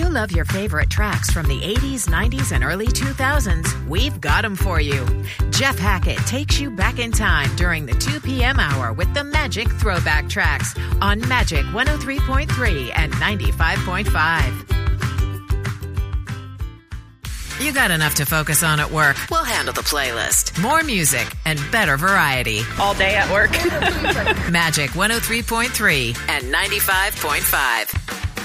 you love your favorite tracks from the 80s, 90s, and early 2000s, we've got them for you. Jeff Hackett takes you back in time during the 2 p.m. hour with the Magic Throwback Tracks on Magic 103.3 and 95.5. You got enough to focus on at work. We'll handle the playlist. More music and better variety. All day at work. Magic 103.3 and 95.5.